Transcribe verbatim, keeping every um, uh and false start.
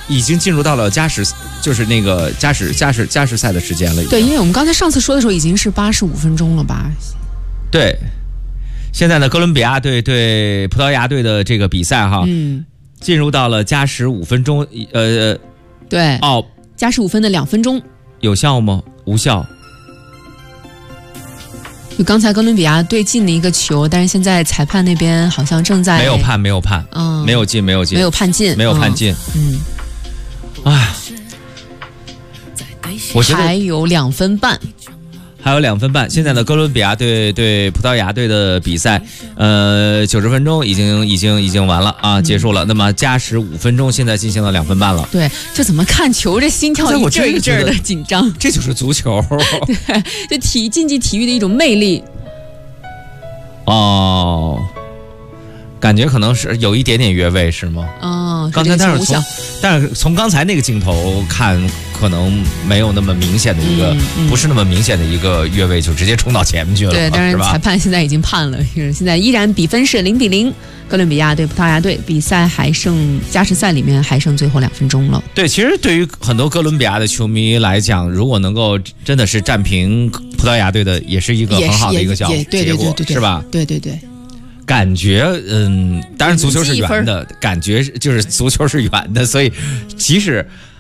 已经进入到了加时，就是那个加时加时加时赛的时间了。 对，因为我们刚才上次说的时候已经是八十五分钟了吧？ 对，现在呢，哥伦比亚队对葡萄牙队的这个比赛哈， 嗯， 进入到了加时五分钟，呃， 对， 哦， 加时五分的两分钟， 有效吗？无效。 就刚才哥伦比亚队进了一个球，但是现在裁判那边好像正在没有判，没有判，嗯，没有进，没有进， 没有判进， 没有判进， 嗯， 哎、嗯，我觉得还有两分半。 还有两分半，现在的哥伦比亚队对葡萄牙队的比赛，呃，九十分钟已经已经已经完了啊，结束了。嗯、那么加时五分钟，现在进行了两分半了。 对，这怎么看球，这心跳一阵一阵的紧张。 这就是足球。 对，这体竞技体育的一种魅力。 哦，感觉可能是有一点点越位，是吗？ 哦， 刚才但是从但是从刚才那个镜头看。可能没有那么明显的一个、嗯嗯，不是那么明显的一个越位，就直接冲到前面去了。 对，但是裁判现在已经判了，现在依然比分是零比零，哥伦比亚对葡萄牙队，比赛还剩加时赛里面还剩最后两分钟了。 对，其实对于很多哥伦比亚的球迷来讲，如果能够真的是战平葡萄牙队的，也是一个很好的一个效结果，是吧？ 对对对。 感觉嗯，当然足球是圆的，感觉就是足球是圆的，所以即使